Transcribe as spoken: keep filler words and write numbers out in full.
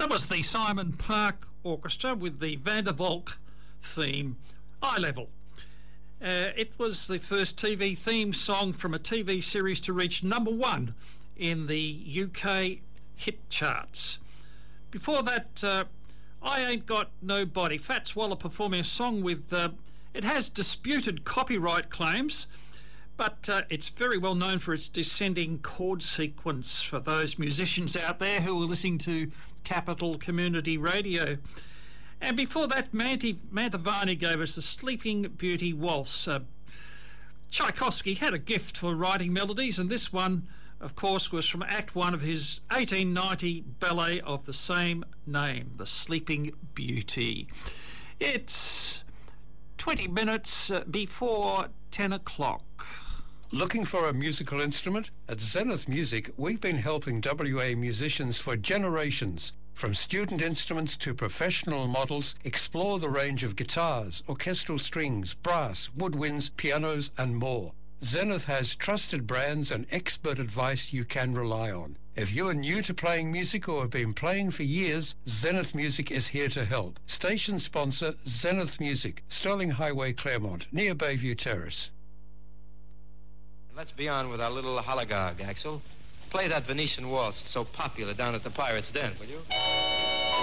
That was the Simon Park Orchestra with the Van der Valk theme, Eye Level. Uh, it was the first T V theme song from a T V series to reach number one in the U K hit charts. Before that, uh, I Ain't Got No Body, Fats Waller performing a song with, uh, it has disputed copyright claims, but uh, it's very well known for its descending chord sequence for those musicians out there who are listening to Capital Community Radio. And before that, Manti, Mantovani gave us the Sleeping Beauty Waltz. Uh, Tchaikovsky had a gift for writing melodies, and this one, of course, was from Act One of his eighteen ninety ballet of the same name, The Sleeping Beauty. It's twenty minutes before ten o'clock. Looking for a musical instrument? At Zenith Music, we've been helping W A musicians for generations. From student instruments to professional models, explore the range of guitars, orchestral strings, brass, woodwinds, pianos, and more. Zenith has trusted brands and expert advice you can rely on. If you are new to playing music or have been playing for years, Zenith Music is here to help. Station sponsor, Zenith Music, Sterling Highway, Claremont, near Bayview Terrace. Let's be on with our little halagogue, Axel. Play that Venetian waltz, so popular down at the Pirates' Den, will you?